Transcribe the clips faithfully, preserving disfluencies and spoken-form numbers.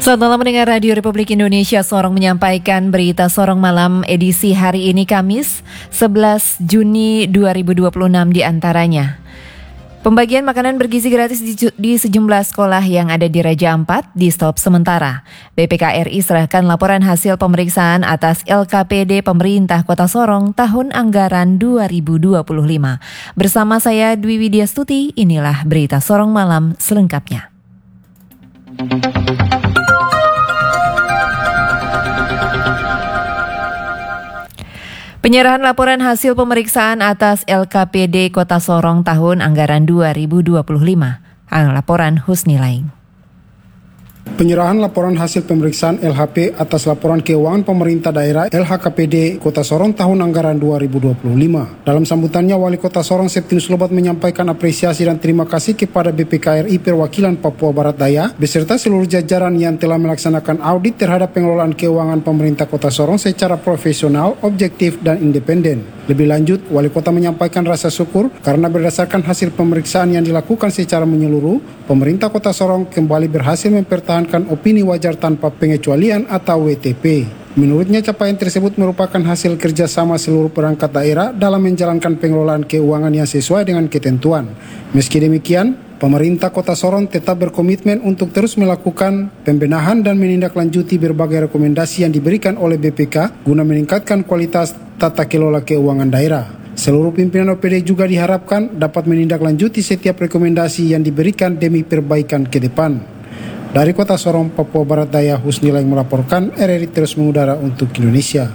Selamat malam mendengar Radio Republik Indonesia. Sorong menyampaikan berita Sorong Malam edisi hari ini Kamis sebelas Juni dua ribu dua puluh enam di antaranya. Pembagian makanan bergizi gratis di, di sejumlah sekolah yang ada di Raja Ampat di stop sementara. B P K R I serahkan laporan hasil pemeriksaan atas L K P D Pemerintah Kota Sorong tahun anggaran dua ribu dua puluh lima. Bersama saya Dwi Widya Stuti, inilah berita Sorong Malam selengkapnya. Penyerahan laporan hasil pemeriksaan atas L K P D Kota Sorong tahun anggaran dua ribu dua puluh lima. Laporan Husni Laing. Penyerahan laporan hasil pemeriksaan L H P atas laporan keuangan pemerintah daerah L H K P D Kota Sorong tahun anggaran dua ribu dua puluh lima. Dalam sambutannya, Wali Kota Sorong Septinus Lobat menyampaikan apresiasi dan terima kasih kepada B P K R I Perwakilan Papua Barat Daya beserta seluruh jajaran yang telah melaksanakan audit terhadap pengelolaan keuangan pemerintah Kota Sorong secara profesional, objektif, dan independen. Lebih lanjut, Wali Kota menyampaikan rasa syukur karena berdasarkan hasil pemeriksaan yang dilakukan secara menyeluruh, pemerintah Kota Sorong kembali berhasil mempertahankan opini wajar tanpa pengecualian atau W T P. Menurutnya, capaian tersebut merupakan hasil kerjasama seluruh perangkat daerah dalam menjalankan pengelolaan keuangan yang sesuai dengan ketentuan. Meski demikian, pemerintah Kota Sorong tetap berkomitmen untuk terus melakukan pembenahan dan menindaklanjuti berbagai rekomendasi yang diberikan oleh B P K guna meningkatkan kualitas tata kelola keuangan daerah. Seluruh pimpinan O P D juga diharapkan dapat menindaklanjuti setiap rekomendasi yang diberikan demi perbaikan ke depan. Dari Kota Sorong, Papua Barat Daya, Husni Laing melaporkan. R R I terus mengudara untuk Indonesia.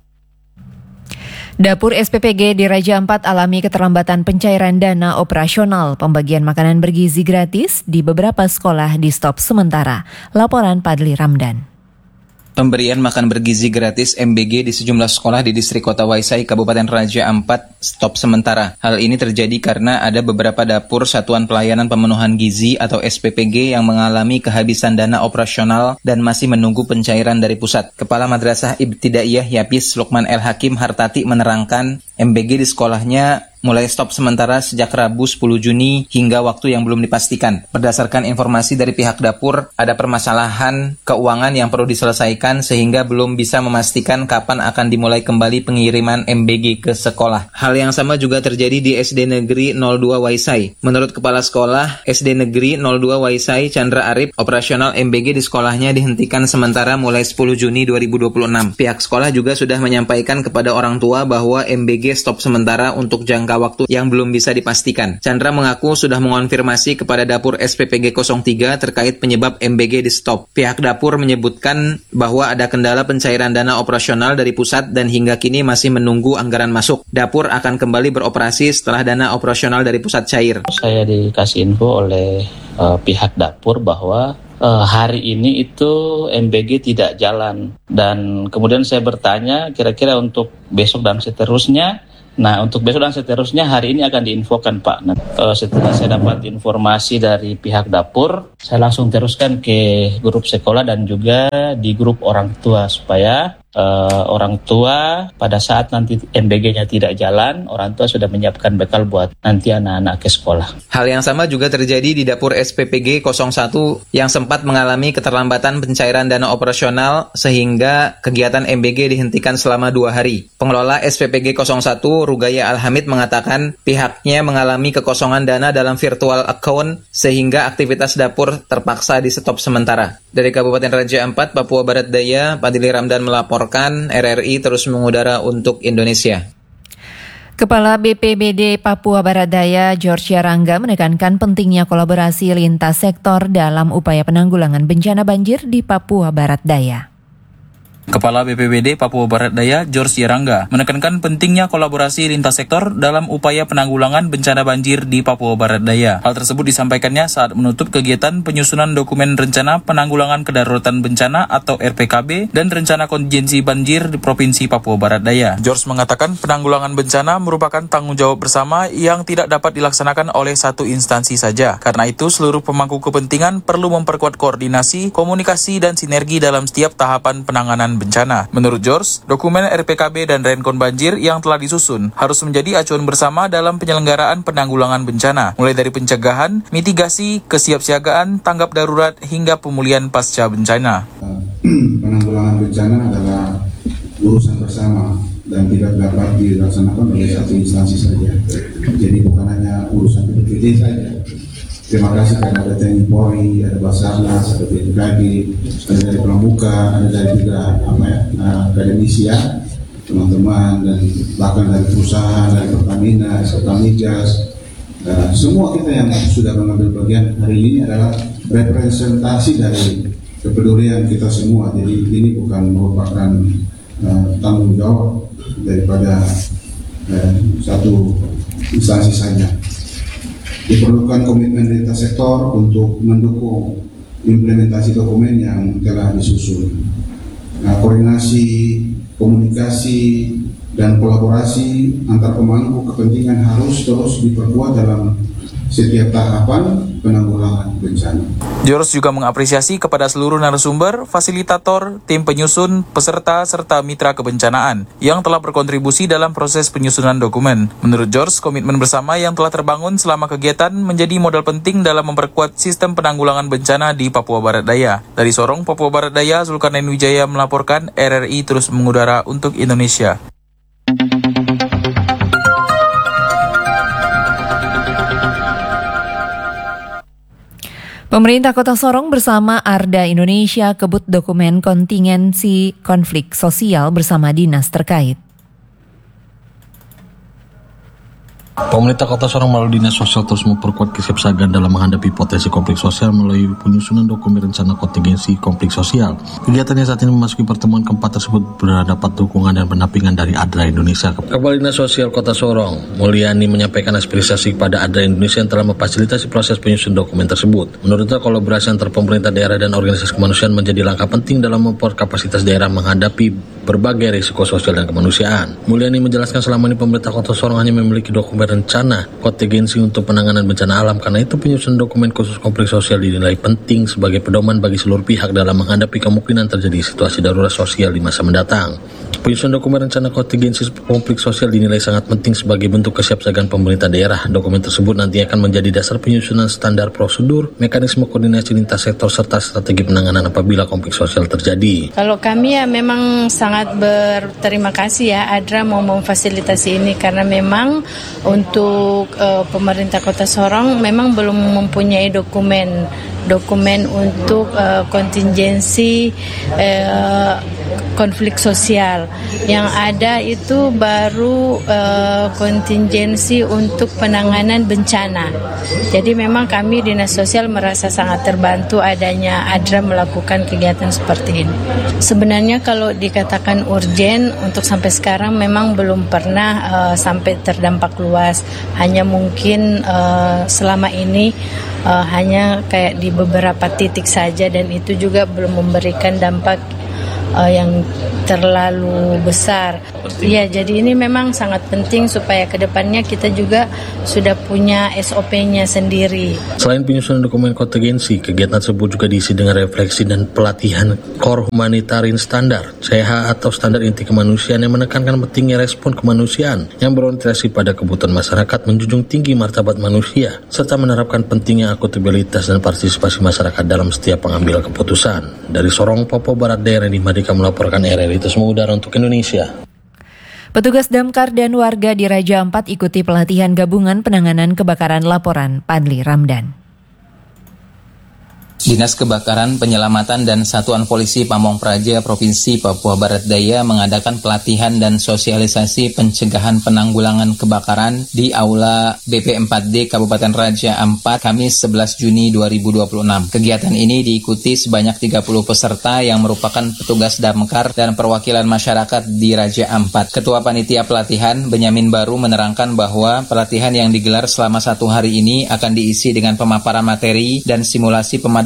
Dapur S P P G di Raja Ampat alami keterlambatan pencairan dana operasional pembagian makanan bergizi gratis di beberapa sekolah di stop sementara. Laporan Padli Ramdan. Pemberian makan bergizi gratis M B G di sejumlah sekolah di distrik Kota Waisai, Kabupaten Raja Ampat stop sementara. Hal ini terjadi karena ada beberapa dapur Satuan Pelayanan Pemenuhan Gizi atau S P P G yang mengalami kehabisan dana operasional dan masih menunggu pencairan dari pusat. Kepala Madrasah Ibtidaiyah Yapis Lukman El Hakim Hartati menerangkan M B G di sekolahnya mulai stop sementara sejak Rabu sepuluh Juni hingga waktu yang belum dipastikan. Berdasarkan informasi dari pihak dapur, ada permasalahan keuangan yang perlu diselesaikan sehingga belum bisa memastikan kapan akan dimulai kembali pengiriman M B G ke sekolah. Hal yang sama juga terjadi di S D Negeri nol dua Waisai. Menurut Kepala Sekolah S D Negeri nol dua Waisai Chandra Arif, operasional M B G di sekolahnya dihentikan sementara mulai sepuluh Juni dua ribu dua puluh enam. Pihak sekolah juga sudah menyampaikan kepada orang tua bahwa M B G stop sementara untuk jangka waktu yang belum bisa dipastikan. Chandra mengaku sudah mengonfirmasi kepada dapur S P P G nol tiga terkait penyebab M B G di stop. Pihak dapur menyebutkan bahwa ada kendala pencairan dana operasional dari pusat dan hingga kini masih menunggu anggaran masuk. Dapur akan kembali beroperasi setelah dana operasional dari pusat cair. Saya dikasih info oleh uh, pihak dapur bahwa uh, hari ini itu M B G tidak jalan, dan kemudian saya bertanya kira-kira untuk besok dan seterusnya. Nah, untuk besok dan seterusnya hari ini akan diinfokan, Pak. Nah, uh, setelah saya dapat informasi dari pihak dapur, saya langsung teruskan ke grup sekolah dan juga di grup orang tua supaya Uh, orang tua pada saat nanti M B G-nya tidak jalan, orang tua sudah menyiapkan bekal buat nanti anak-anak ke sekolah. Hal yang sama juga terjadi di dapur S P P G nol satu yang sempat mengalami keterlambatan pencairan dana operasional sehingga kegiatan M B G dihentikan selama dua hari. Pengelola S P P G nol satu Rugaya Alhamid mengatakan pihaknya mengalami kekosongan dana dalam virtual account sehingga aktivitas dapur terpaksa di stop sementara. Dari Kabupaten Raja Ampat, Papua Barat Daya, Padli Ramdan melaporkan. R R I terus mengudara untuk Indonesia. Kepala B P B D Papua Barat Daya, George Yarangga, menekankan pentingnya kolaborasi lintas sektor dalam upaya penanggulangan bencana banjir di Papua Barat Daya. Kepala B P B D Papua Barat Daya, George Yarangga, menekankan pentingnya kolaborasi lintas sektor dalam upaya penanggulangan bencana banjir di Papua Barat Daya. Hal tersebut disampaikannya saat menutup kegiatan penyusunan dokumen rencana penanggulangan kedaruratan bencana atau R P K B dan rencana kontingensi banjir di Provinsi Papua Barat Daya. George mengatakan penanggulangan bencana merupakan tanggung jawab bersama yang tidak dapat dilaksanakan oleh satu instansi saja. Karena itu, seluruh pemangku kepentingan perlu memperkuat koordinasi, komunikasi, dan sinergi dalam setiap tahapan penanganan bencana. Menurut George, dokumen R P K B dan Renkon Banjir yang telah disusun harus menjadi acuan bersama dalam penyelenggaraan penanggulangan bencana, mulai dari pencegahan, mitigasi, kesiapsiagaan, tanggap darurat, hingga pemulihan pasca bencana. Penanggulangan bencana adalah urusan bersama dan tidak dapat dilaksanakan oleh satu instansi saja. Jadi bukan hanya urusan B P B D saja. Terima kasih karena ada T N I Polri, ada Basarnas, ada B P K B, ada dari Pramuka, ada dari juga apa ya, akademisi ya, teman-teman, dan bahkan dari perusahaan, dari Pertamina, Pertamijas. Uh, semua kita yang sudah mengambil bagian hari ini adalah representasi dari kepedulian kita semua. Jadi ini bukan merupakan uh, tanggung jawab daripada uh, satu instansi saja. Diperlukan komitmen lintas sektor untuk mendukung implementasi dokumen yang telah disusun. Nah, koordinasi, komunikasi, dan kolaborasi antar pemangku kepentingan harus terus diperkuat dalam setiap tahapan penanggulangan bencana. George juga mengapresiasi kepada seluruh narasumber, fasilitator, tim penyusun, peserta, serta mitra kebencanaan yang telah berkontribusi dalam proses penyusunan dokumen. Menurut George, komitmen bersama yang telah terbangun selama kegiatan menjadi modal penting dalam memperkuat sistem penanggulangan bencana di Papua Barat Daya. Dari Sorong, Papua Barat Daya, Zulkarnain Wijaya melaporkan. R R I terus mengudara untuk Indonesia. Pemerintah Kota Sorong bersama Arda Indonesia kebut dokumen kontingensi konflik sosial bersama dinas terkait. Pemerintah Kota Sorong melalui Dinas Sosial terus memperkuat kesiapsiagaan dalam menghadapi potensi konflik sosial melalui penyusunan dokumen rencana kontingensi konflik sosial. Kegiatannya saat ini memasuki pertemuan keempat tersebut berdapat dukungan dan pendampingan dari Adra Indonesia. Kepala Dinas Sosial Kota Sorong, Mulyani, menyampaikan aspirasi kepada Adra Indonesia yang telah memfasilitasi proses penyusunan dokumen tersebut. Menurutnya, kolaborasi antar pemerintah daerah dan organisasi kemanusiaan menjadi langkah penting dalam memperkuat kapasitas daerah menghadapi berbagai risiko sosial dan kemanusiaan. Mulyani menjelaskan selama ini pemerintah Kota Sorong hanya memiliki dokumen rencana kontingensi untuk penanganan bencana alam. Karena itu penyusunan dokumen khusus konflik sosial dinilai penting sebagai pedoman bagi seluruh pihak dalam menghadapi kemungkinan terjadi situasi darurat sosial di masa mendatang. Penyusunan dokumen rencana kontingensi konflik sosial dinilai sangat penting sebagai bentuk kesiapsiagaan pemerintah daerah. Dokumen tersebut nanti akan menjadi dasar penyusunan standar prosedur, mekanisme koordinasi lintas sektor serta strategi penanganan apabila konflik sosial terjadi. Kalau kami ya memang sangat berterima kasih ya Adra mau memfasilitasi ini, karena memang untuk uh, pemerintah Kota Sorong memang belum mempunyai dokumen dokumen untuk uh, kontingensi uh, konflik sosial. Yang ada itu baru uh, kontingensi untuk penanganan bencana. Jadi memang kami Dinas Sosial merasa sangat terbantu adanya Adra melakukan kegiatan seperti ini. Sebenarnya kalau dikatakan urgen untuk sampai sekarang memang belum pernah uh, sampai terdampak luas. Hanya mungkin uh, selama ini uh, hanya kayak di beberapa titik saja, dan itu juga belum memberikan dampak uh, yang terlalu besar. Ya, jadi ini memang sangat penting supaya kedepannya kita juga sudah punya S O P-nya sendiri. Selain penyusunan dokumen kontingensi, kegiatan tersebut juga diisi dengan refleksi dan pelatihan Core Humanitarian Standard C H atau standar inti kemanusiaan yang menekankan pentingnya respon kemanusiaan yang berorientasi pada kebutuhan masyarakat, menjunjung tinggi martabat manusia, serta menerapkan pentingnya akuntabilitas dan partisipasi masyarakat dalam setiap pengambilan keputusan. Dari Sorong, Papua Barat Daya, Randy Madika melaporkan. R R I Terus Mengudara untuk Indonesia. Petugas damkar dan warga di Raja Ampat ikuti pelatihan gabungan penanganan kebakaran. Laporan Padli Ramdan. Dinas Kebakaran, Penyelamatan, dan Satuan Polisi Pamong Praja Provinsi Papua Barat Daya mengadakan pelatihan dan sosialisasi pencegahan penanggulangan kebakaran di Aula B P empat D Kabupaten Raja Ampat Kamis sebelas Juni dua ribu dua puluh enam. Kegiatan ini diikuti sebanyak tiga puluh peserta yang merupakan petugas damkar dan perwakilan masyarakat di Raja Ampat. Ketua Panitia Pelatihan, Benyamin Baru, menerangkan bahwa pelatihan yang digelar selama satu hari ini akan diisi dengan pemaparan materi dan simulasi pemadaman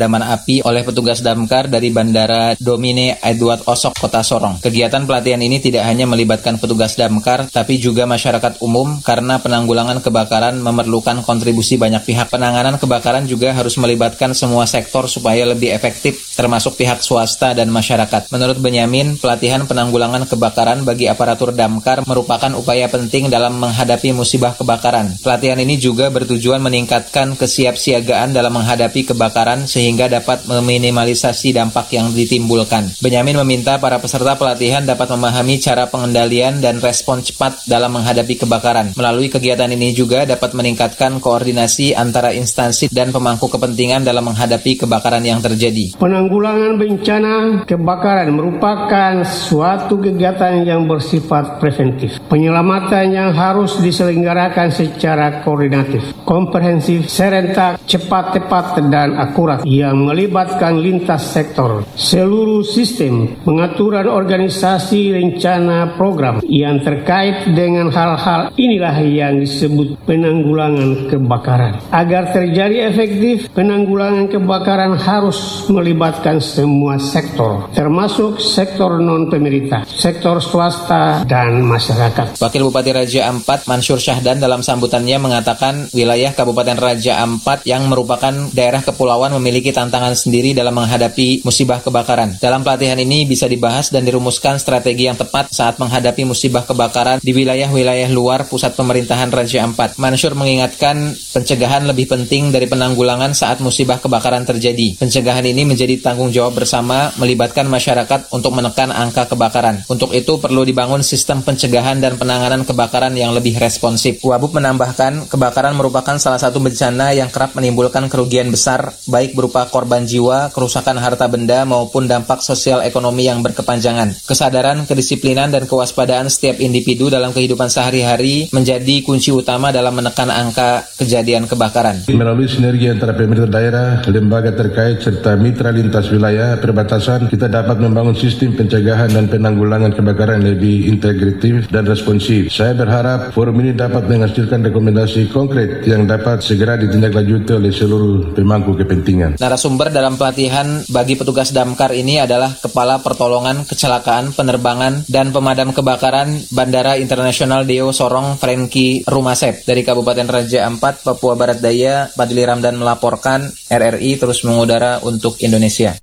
pemadaman api oleh petugas damkar dari Bandara Domine Edward Osok, Kota Sorong. Kegiatan pelatihan ini tidak hanya melibatkan petugas damkar, tapi juga masyarakat umum karena penanggulangan kebakaran memerlukan kontribusi banyak pihak. Penanganan kebakaran juga harus melibatkan semua sektor supaya lebih efektif, termasuk pihak swasta dan masyarakat. Menurut Benyamin, pelatihan penanggulangan kebakaran bagi aparatur damkar merupakan upaya penting dalam menghadapi musibah kebakaran. Pelatihan ini juga bertujuan meningkatkan kesiapsiagaan dalam menghadapi kebakaran sehingga dapat meminimalisasi dampak yang ditimbulkan. Benyamin meminta para peserta pelatihan dapat memahami cara pengendalian dan respon cepat dalam menghadapi kebakaran. Melalui kegiatan ini juga dapat meningkatkan koordinasi antara instansi dan pemangku kepentingan dalam menghadapi kebakaran yang terjadi. Penanggulangan bencana kebakaran merupakan suatu kegiatan yang bersifat preventif. Penyelamatan yang harus diselenggarakan secara koordinatif, komprehensif, serentak, cepat, tepat, dan akurat yang melibatkan lintas sektor, seluruh sistem, pengaturan organisasi, rencana, program yang terkait dengan hal-hal inilah yang disebut penanggulangan kebakaran. Agar terjadi efektif, penanggulangan kebakaran harus melibatkan semua sektor, termasuk sektor non-pemerintah, sektor swasta, dan masyarakat. Wakil Bupati Raja Ampat, Mansur Syahdan, dalam sambutannya mengatakan wilayah Kabupaten Raja Ampat yang merupakan daerah kepulauan memiliki tantangan sendiri dalam menghadapi musibah kebakaran. Dalam pelatihan ini bisa dibahas dan dirumuskan strategi yang tepat saat menghadapi musibah kebakaran di wilayah-wilayah luar pusat pemerintahan Raja Ampat. Mansur mengingatkan pencegahan lebih penting dari penanggulangan saat musibah kebakaran terjadi. Pencegahan ini menjadi tanggung jawab bersama melibatkan masyarakat untuk menekan angka kebakaran. Untuk itu perlu dibangun sistem pencegahan dan penanganan kebakaran yang lebih responsif. Wabub menambahkan, kebakaran merupakan salah satu bencana yang kerap menimbulkan kerugian besar, baik berupa korban jiwa, kerusakan harta benda, maupun dampak sosial ekonomi yang berkepanjangan. Kesadaran, kedisiplinan, dan kewaspadaan setiap individu dalam kehidupan sehari-hari menjadi kunci utama dalam menekan angka kejadian kebakaran. Melalui sinergi antara pemerintah daerah, lembaga terkait, serta mitra lintas wilayah perbatasan, kita dapat membangun sistem pencegahan dan penanggulangan kebakaran yang lebih integratif dan responsif. Saya berharap forum ini dapat menghasilkan rekomendasi konkret yang dapat segera ditindaklanjuti oleh seluruh pemangku kepentingan. Narasumber dalam pelatihan bagi petugas damkar ini adalah Kepala Pertolongan Kecelakaan Penerbangan dan Pemadam Kebakaran Bandara Internasional Deo Sorong, Franky Rumasep. Dari Kabupaten Raja Ampat, Papua Barat Daya, Padli Ramdan melaporkan. R R I terus mengudara untuk Indonesia.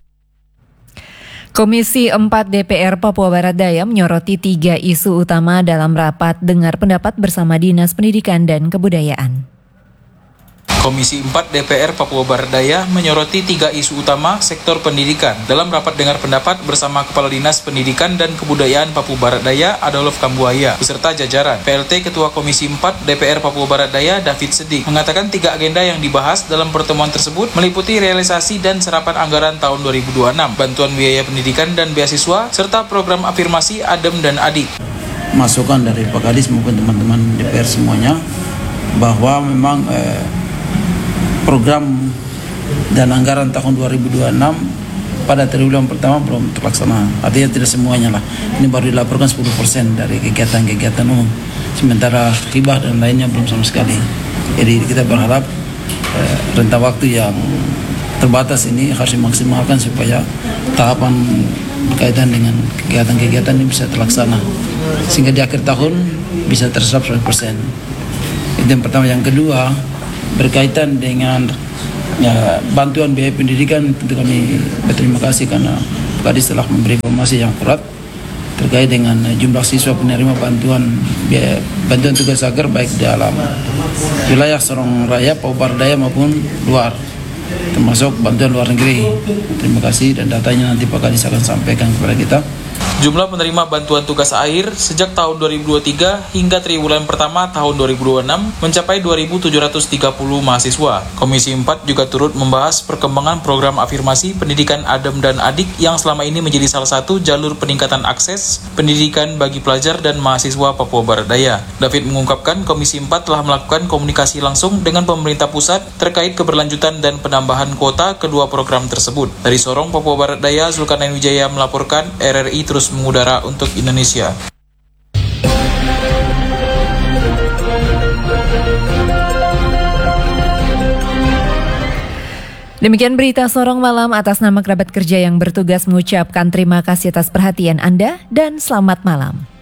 Komisi empat D P R Papua Barat Daya menyoroti tiga isu utama dalam rapat dengar pendapat bersama Dinas Pendidikan dan Kebudayaan. Komisi empat D P R Papua Barat Daya menyoroti tiga isu utama sektor pendidikan dalam rapat dengar pendapat bersama Kepala Dinas Pendidikan dan Kebudayaan Papua Barat Daya Adolf Kambuaya beserta jajaran. P L T Ketua Komisi empat D P R Papua Barat Daya David Sedik mengatakan tiga agenda yang dibahas dalam pertemuan tersebut meliputi realisasi dan serapan anggaran tahun dua ribu dua puluh enam, bantuan biaya pendidikan dan beasiswa, serta program afirmasi Adem dan Adik. Masukan dari Pak Kadis maupun teman-teman D P R semuanya bahwa memang eh, program dan anggaran tahun dua ribu dua puluh enam pada triwulan pertama belum terlaksana. Artinya tidak semuanya lah. Ini baru dilaporkan sepuluh persen dari kegiatan-kegiatan umum. Sementara hibah dan lainnya belum sama sekali. Jadi kita berharap eh, rentang waktu yang terbatas ini harus dimaksimalkan supaya tahapan berkaitan dengan kegiatan-kegiatan ini bisa terlaksana. Sehingga di akhir tahun bisa terserap seratus persen. Itu yang pertama. Yang kedua, berkaitan dengan ya, bantuan biaya pendidikan, tentu kami berterima kasih karena Pak Kadis telah memberi informasi yang akurat terkait dengan jumlah siswa penerima bantuan biaya, bantuan tugas akhir baik dalam wilayah Sorong Raya, Papua Barat Daya maupun luar, termasuk bantuan luar negeri. Terima kasih dan datanya nanti Pak Kadis akan sampaikan kepada kita. Jumlah penerima bantuan tugas air sejak tahun dua ribu dua puluh tiga hingga triwulan pertama tahun dua ribu dua puluh enam mencapai dua ribu tujuh ratus tiga puluh mahasiswa. Komisi empat juga turut membahas perkembangan program afirmasi pendidikan Adem dan Adik yang selama ini menjadi salah satu jalur peningkatan akses pendidikan bagi pelajar dan mahasiswa Papua Barat Daya. David mengungkapkan Komisi empat telah melakukan komunikasi langsung dengan pemerintah pusat terkait keberlanjutan dan penambahan kuota kedua program tersebut. Dari Sorong, Papua Barat Daya, Zulkarnain Wijaya melaporkan. R R I terus mengudara untuk Indonesia. Demikian berita Sorong Malam. Atas nama kerabat kerja yang bertugas mengucapkan terima kasih atas perhatian Anda dan selamat malam.